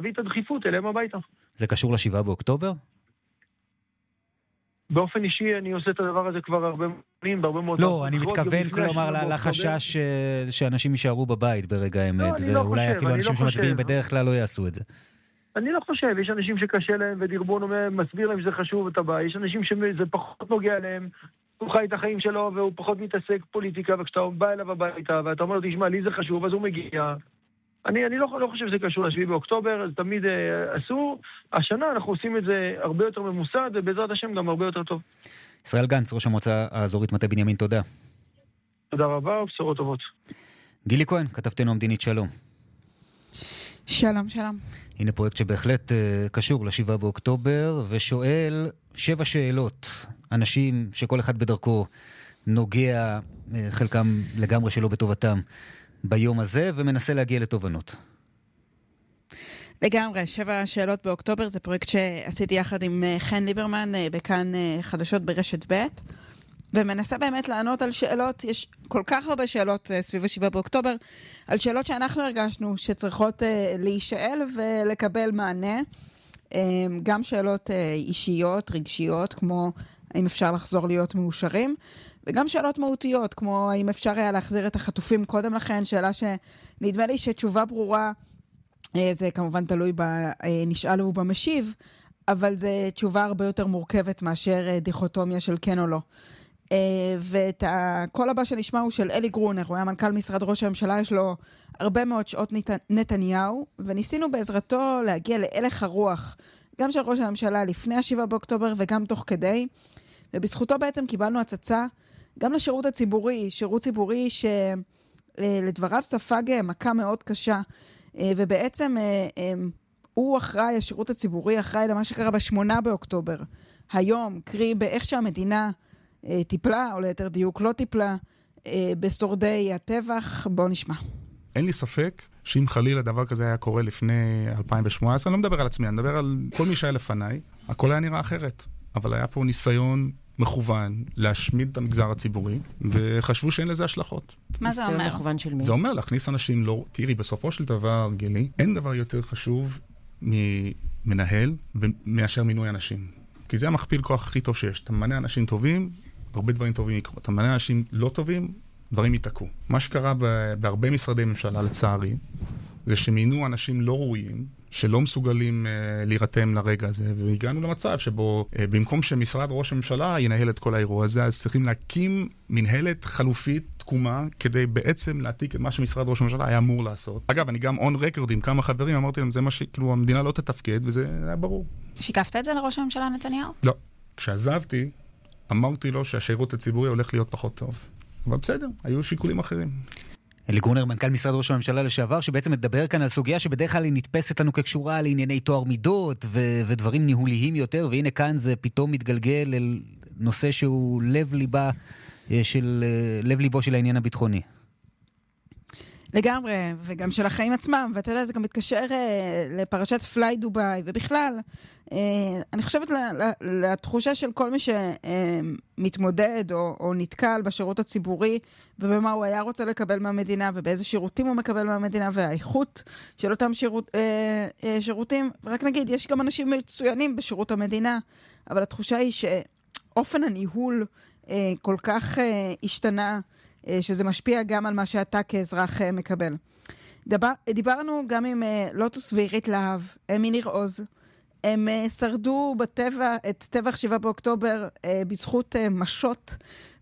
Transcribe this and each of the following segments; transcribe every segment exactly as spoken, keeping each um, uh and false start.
להביא את הדחיפות אליהם הביתה. זה קשור לשבעה באוקטובר? באופן אישי אני עושה את הדבר הזה כבר הרבה מונים, בהרבה מאוד... לא, אני מתכוון כלומר לחשש שאנשים יישארו בבית ברגע האמת, ואולי אפילו אנשים שמצביעים בדרך כלל לא יעשו את זה. אני לא חושב, יש אנשים שקשה להם ודירבון מסביר להם שזה חשוב את הבית, יש אנשים שזה פחות נוגע להם, הוא חי את החיים שלו והוא פחות מתעסק פוליטיקה, וכשאתה בא אליו הביתה ואתה אומר לו, תשמע, לי זה חשוב, אז הוא מגיע. אני, אני לא, לא חושב שזה קשור לשביעי באוקטובר, זה תמיד אה, אסור. השנה אנחנו עושים את זה הרבה יותר ממוסד, ובעזרת השם גם הרבה יותר טוב. ישראל גנץ, ראש המועצה האזורית מטה בנימין, תודה. תודה רבה, ובשורות טובות. גילי כהן, כתבתנו המדינית, שלום. שלום, שלום. הנה פרויקט שבהחלט uh, קשור לשבעה באוקטובר, ושואל שבע שאלות. אנשים שכל אחד בדרכו נוגע, uh, חלקם לגמרי שלא בטובתם, ביום הזה, ומנסה להגיע לתובנות. לגמרי, שבע שאלות באוקטובר, זה פרויקט שעשיתי יחד עם חן ליברמן, בכאן חדשות ברשת ב', ומנסה באמת לענות על שאלות, יש כל כך הרבה שאלות סביב השבעה באוקטובר, על שאלות שאנחנו הרגשנו שצריכות להישאל ולקבל מענה, גם שאלות אישיות, רגשיות, כמו האם אפשר לחזור להיות מאושרים, וגם שאלות מהותיות, כמו האם אפשר היה להחזיר את החטופים קודם לכן, שאלה שנדמה לי שתשובה ברורה, זה כמובן תלוי בנשאל ובמשיב, אבל זה תשובה הרבה יותר מורכבת מאשר דיכוטומיה של כן או לא. ואת הקול הבא שנשמע הוא של אלי גרונר, הוא היה מנכ"ל משרד ראש הממשלה, יש לו הרבה מאוד שעות נתניהו, וניסינו בעזרתו להגיע להלך הרוח, גם של ראש הממשלה לפני השבעה באוקטובר וגם תוך כדי, ובזכותו בעצם קיבלנו הצצה גם לשירות הציבורי, שירות ציבורי שלדבריו ספג מכה מאוד קשה, ובעצם הוא אחראי, השירות הציבורי אחראי למה שקרה בשמונה באוקטובר, היום, קרי באיך שהמדינה טיפלה, או ליתר דיוק לא טיפלה, בשורדי הטבח. בואו נשמע. אין לי ספק שאם חלילה דבר כזה היה קורה לפני אלפיים ושמונה עשרה, אני לא מדבר על עצמי, אני מדבר על כל מי שהיה לפניי, הכל היה נראה אחרת. אבל היה פה ניסיון מכוון להשמיד את המגזר הציבורי, וחשבו שאין לזה השלכות. מה זה אומר? מכוון של מי? זה אומר להכניס אנשים לא... תראי, בסופו של דבר, גילי, אין דבר יותר חשוב ממנהל ומאשר מינוי אנשים. כי זה המכפיל כוח הכי טוב שיש. אתה ממנה אנשים טובים, הרבה דברים טובים יקרו. אתה ממנה אנשים לא טובים, דברים ייתקעו. מה שקרה בהרבה משרדי ממשלה, לצערי, זה שמינו אנשים לא ראויים, שלא מסוגלים uh, להירתם לרגע הזה, והגענו למצב שבו uh, במקום שמשרד ראש הממשלה ינהל את כל האירוע הזה, אז צריכים להקים מנהלת חלופית תקומה, כדי בעצם להעתיק את מה שמשרד ראש הממשלה היה אמור לעשות. אגב, אני גם on record עם כמה חברים, אמרתי להם, זה מה שכאילו המדינה לא תתפקד, וזה היה ברור. שיקפת את זה לראש הממשלה נתניהו? לא. כשעזבתי, אמרתי לו שהשירות הציבורי הולך להיות פחות טוב. אבל בסדר, היו שיקולים אחרים. אלי גרונר, מנכ"ל משרד ראש הממשלה לשעבר, שבעצם מדבר כאן על סוגיה שבדרך כלל היא נתפסת לנו כקשורה לענייני תואר מידות ו- ודברים ניהוליים יותר, והנה כאן זה פתאום מתגלגל אל נושא שהוא לב ליבה של, לב ליבו של העניין הביטחוני. לגמרי, וגם של החיים עצמם, ואתה יודע, זה גם מתקשר אה, לפרשת פליי דוביי, ובכלל, אה, אני חושבת לתחושה של כל מי שמתמודד אה, או, או נתקל בשירות הציבורי, ובמה הוא היה רוצה לקבל מהמדינה, ובאיזה שירותים הוא מקבל מהמדינה, והאיכות של אותם שירות, אה, אה, שירותים, ורק נגיד, יש גם אנשים מצוינים בשירות המדינה, אבל התחושה היא שאופן הניהול אה, כל כך אה, השתנה, שזה משפיע גם על מה שאתה כאזרח מקבל. דבר, דיברנו גם עם לוטוס ועירית להב, הם מניר עוז, הם שרדו בטבע, את טבח שבעה באוקטובר בזכות משות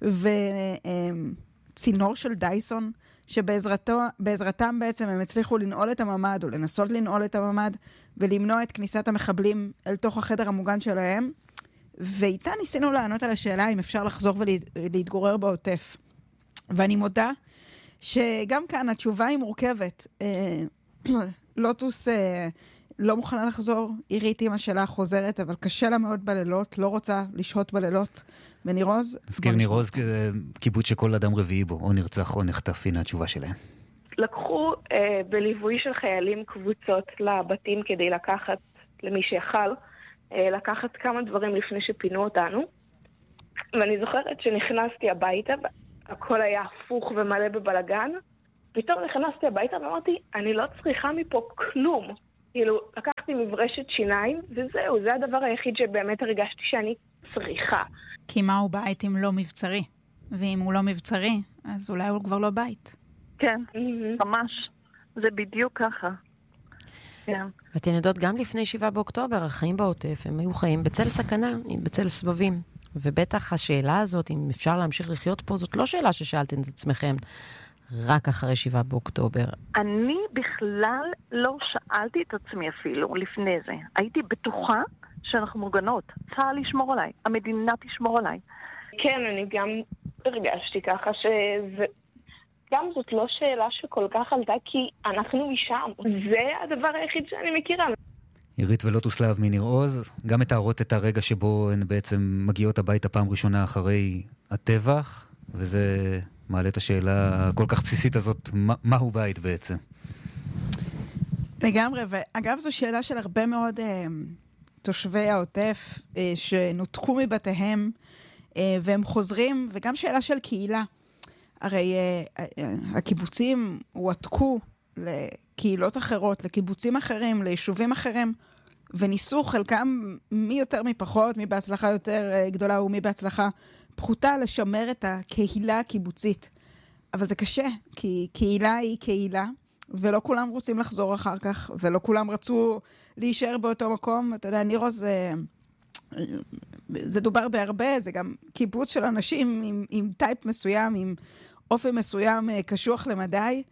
וצינור של דייסון, שבעזרתם בעצם הם הצליחו לנעול את הממד, או לנסות לנעול את הממד, ולמנוע את כניסת המחבלים אל תוך החדר המוגן שלהם, ואיתה ניסינו לענות על השאלה אם אפשר לחזור ולהתגורר בעוטף. ואני מודה שגם כאן התשובה היא מורכבת. לוטוס לא מוכנה לחזור, עירית אמא שלה חוזרת, אבל קשה לה מאוד בלילות, לא רוצה לשהות בלילות בניר עוז. נזכיר ניר עוז קיבוץ שכל אדם רביעי בו, או נרצח או נחטף, הנה התשובה שלהם. לקחו אה, בליווי של חיילים קבוצות לבתים כדי לקחת, למי שיכל, אה, לקחת כמה דברים לפני שפינו אותנו. ואני זוכרת שנכנסתי הביתה, הכל היה הפוך ומלא בבלגן, פתאום נכנסתי הביתה ואמרתי, אני לא צריכה מפה כלום. כאילו, לקחתי לקחתי מברשת שיניים, וזהו, זה הדבר היחיד שבאמת הרגשתי שאני צריכה. כי מהו בית אם לא מבצרי? ואם הוא לא מבצרי, אז אולי הוא כבר לא בית. כן, ממש. זה בדיוק ככה. כן. ואתן יודעות, גם לפני שבעה באוקטובר, החיים בעוטף, הם היו חיים בצל סכנה, בצל סבבים. ובטח השאלה הזאת, אם אפשר להמשיך לחיות פה, זאת לא שאלה ששאלתם את עצמכם רק אחרי שבעה באוקטובר. אני בכלל לא שאלתי את עצמי אפילו לפני זה. הייתי בטוחה שאנחנו מוגנות. צה"ל ישמור עליי, המדינה תשמור עליי. כן, אני גם הרגשתי ככה שזה... גם זאת לא שאלה שכל כך עלתה, כי אנחנו משם. זה הדבר היחיד שאני מכירה. עירית ולוטוס להב מניר עוז, גם מתארות את הרגע שבו הן בעצם מגיעות הביתה פעם ראשונה אחרי הטבח, וזה מעלה את השאלה הכל כך בסיסית הזאת, מה, מהו בית בעצם? לגמרי, ואגב זו שאלה של הרבה מאוד אה, תושבי העוטף אה, שנותקו מבתיהם, אה, והם חוזרים, וגם שאלה של קהילה. הרי uh, הקיבוצים הועתקו לקהילות אחרות, לקיבוצים אחרים, ליישובים אחרים, וניסו חלקם מי יותר מי פחות, מי בהצלחה יותר uh, גדולה ומי בהצלחה פחותה, לשמר את הקהילה הקיבוצית. אבל זה קשה, כי קהילה היא קהילה, ולא כולם רוצים לחזור אחר כך, ולא כולם רצו להישאר באותו מקום. אתה יודע, ניר עוז... Uh, זה דובר די הרבה, זה גם קיבוץ של אנשים עם, עם טייפ מסוים, עם אופי מסוים קשוח למדי,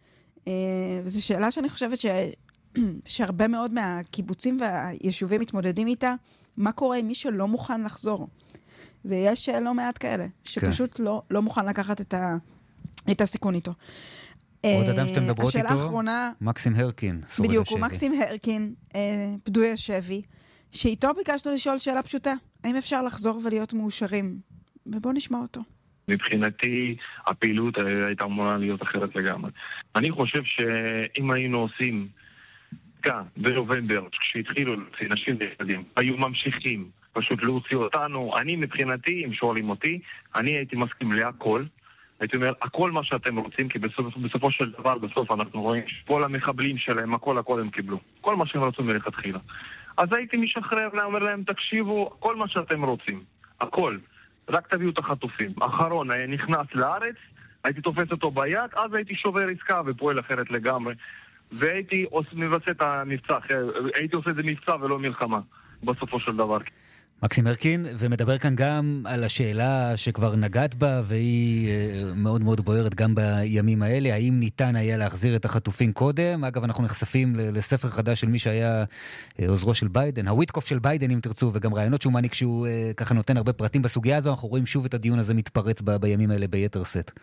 וזו שאלה שאני חושבת ש... שהרבה מאוד מהקיבוצים והיישובים מתמודדים איתה, מה קורה עם מי שלא מוכן לחזור? ויש לא מעט כאלה, שפשוט כן. לא, לא מוכן לקחת את, ה... את הסיכון איתו. עוד אדם שאתם מדברות איתו, האחרונה, מקסים הרקין, שורד השבי. בדיוק, הוא מקסים הרקין, פדוי השבי, שאיתו ביקשנו לשאול שאלה פשוטה, האם אפשר לחזור ולהיות מאושרים? ובואו נשמע אותו. מבחינתי, הפעילות הייתה אמורה להיות אחרת לגמרי. אני חושב שאם היינו עושים כאן, בנובמבר, כשהתחילו להוציא נשים וילדים, היו ממשיכים פשוט להוציא אותנו. אני מבחינתי, אם שואלים אותי, אני הייתי מסכים להכל. הייתי אומר, הכל מה שאתם רוצים, כי בסופ, בסופו של דבר, בסוף אנחנו רואים שכל המחבלים שלהם, הכל הכל הם קיבלו. כל מה שהם רצו מלכתחילה. אז הייתי משחרר, אומר להם, תקשיבו, כל מה שאתם רוצים, הכל, רק תביאו את החטופים. אחרון, נכנס לארץ, הייתי תופס אותו ביד, אז הייתי שובר עסקה ופועל אחרת לגמרי. והייתי מבצע את המבצע, הייתי עושה את זה מבצע ולא מלחמה, בסופו של דבר. מקסים הרקין, ומדבר כאן גם על השאלה שכבר נגעת בה, והיא מאוד מאוד בוערת גם בימים האלה, האם ניתן היה להחזיר את החטופים קודם? אגב, אנחנו נחשפים לספר חדש של מי שהיה עוזרו של ביידן, הוויטקוף של ביידן אם תרצו, וגם רעיונות שהוא מעניק שהוא ככה נותן הרבה פרטים בסוגיה הזו, אנחנו רואים שוב את הדיון הזה מתפרץ ב- בימים האלה ביתר סט.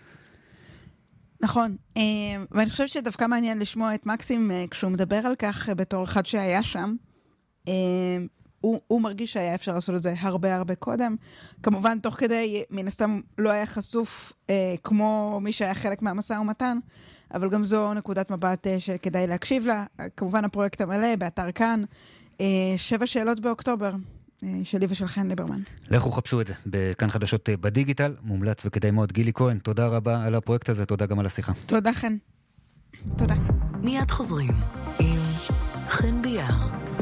נכון, ואני חושבת שדווקא מעניין לשמוע את מקסים כשהוא מדבר על כך בתור אחד שהיה שם, הוא, הוא מרגיש שהיה אפשר לעשות את זה הרבה הרבה קודם. כמובן, תוך כדי, מן הסתם לא היה חשוף אה, כמו מי שהיה חלק מהמשא ומתן, אבל גם זו נקודת מבט אה, שכדאי להקשיב לה. כמובן, הפרויקט המלא, באתר כאן, אה, שבע שאלות באוקטובר, אה, שלי ושל חן ליברמן. לכו חפשו את זה, בכאן חדשות בדיגיטל, מומלץ וכדאי מאוד. גילי כהן, תודה רבה על הפרויקט הזה, תודה גם על השיחה. תודה חן. תודה. מיד חוזרים עם חן ביאר.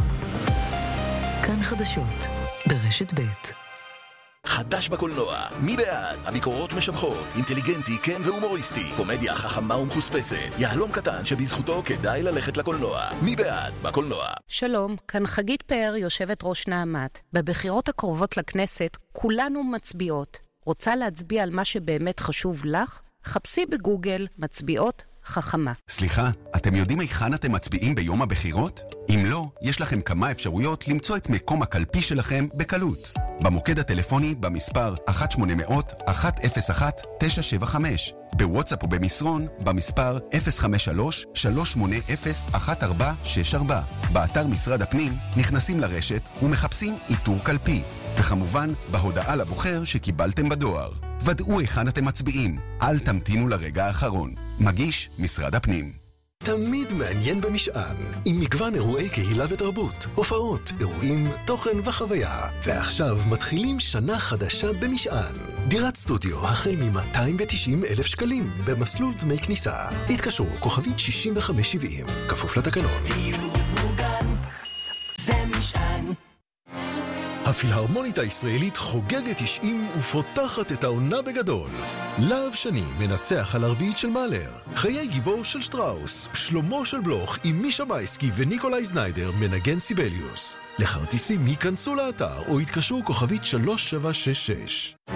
כאן חדשות, ברשת ב'. חדש בקולנוע, מי בעד? הביקורות משבחות, אינטליגנטי, כן והומוריסטי, קומדיה חכמה ומחוספסת, יהלום קטן שבזכותו כדאי ללכת לקולנוע. מי בעד? בקולנוע. שלום, כאן חגית פאר, יושבת ראש נעמת. בבחירות הקרובות לכנסת, כולנו מצביעות. רוצה להצביע על מה שבאמת חשוב לך? חפשי בגוגל מצביעות חכמה. סליחה, אתם יודעים היכן אתם מצביעים ביום הבחירות? אם לא, יש לכם כמה אפשרויות למצוא את מקום הקלפי שלכם בקלות. במוקד הטלפוני במספר אחת שמונה אפס אפס אחת אפס אחת תשע שבע חמש, בוואטסאפ ובמסרון במספר אפס חמש שלוש שלוש שמונה אפס אחת ארבע שש ארבע. באתר משרד הפנים נכנסים לרשת ומחפשים איתור קלפי, וכמובן בהודעה לבוחר שקיבלתם בדואר. ודאו היכן אתם מצביעים, אל תמתינו לרגע האחרון. מגיש משרד הפנים. תמיד מעניין במשען, עם מגוון אירועי קהילה ותרבות, הופעות, אירועים, תוכן וחוויה. ועכשיו מתחילים שנה חדשה במשען. דירת סטודיו החל מ-מאתיים ותשעים אלף שקלים, במסלול דמי כניסה. התקשרו כוכבית שישים וחמש שבעים, כפוף לתקנון. משען. הפילהרמונית הישראלית חוגגת תשעים ופותחת את העונה בגדול. להב שני מנצח על הרביעית של מאלר. חיי גיבור של שטראוס. שלמה של בלוך עם מישה מייסקי וניקולאי זניידר מנגן סיבליוס. לכרטיסים היכנסו לאתר או התקשרו כוכבית שלוש שבע שש שש.